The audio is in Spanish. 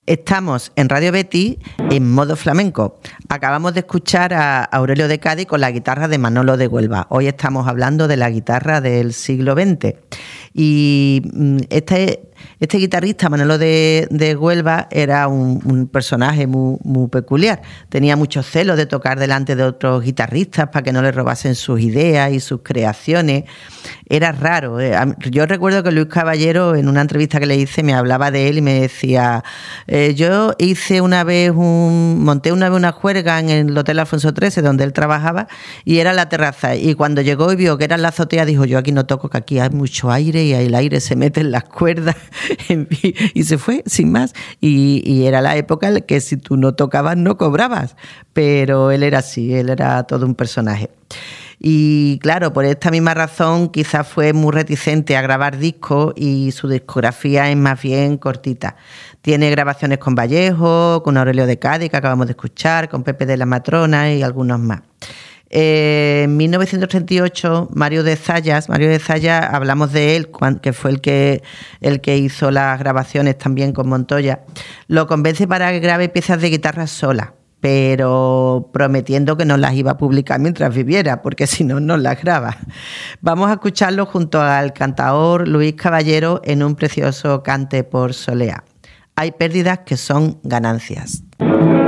Estamos en Radio Betis en modo flamenco. Acabamos de escuchar a Aurelio de Cádiz con la guitarra de Manolo de Huelva. Hoy estamos hablando de la guitarra del siglo XX. Y este guitarrista, Manolo de Huelva, era un personaje muy peculiar. Tenía muchos celos de tocar delante de otros guitarristas para que no le robasen sus ideas y sus creaciones. Era raro. Yo recuerdo que Luis Caballero, en una entrevista que le hice, me hablaba de él y me decía... yo monté una vez una juerga en el Hotel Alfonso XIII, donde él trabajaba, y era la terraza. Y cuando llegó y vio que era la azotea, dijo: yo aquí no toco, que aquí hay mucho aire y el aire se mete en las cuerdas. Y se fue, sin más. Y era la época en que si tú no tocabas, no cobrabas. Pero él era así, él era todo un personaje. Y claro, por esta misma razón quizás fue muy reticente a grabar discos y su discografía es más bien cortita. Tiene grabaciones con Vallejo, con Aurelio de Cádiz, que acabamos de escuchar, con Pepe de la Matrona y algunos más. En 1938, Mario de Zayas, hablamos de él, que fue el que hizo las grabaciones también con Montoya, lo convence para que grabe piezas de guitarra sola, pero prometiendo que no las iba a publicar mientras viviera, porque si no, no las graba. Vamos a escucharlo junto al cantaor Luis Caballero en un precioso cante por Soleá. Hay pérdidas que son ganancias.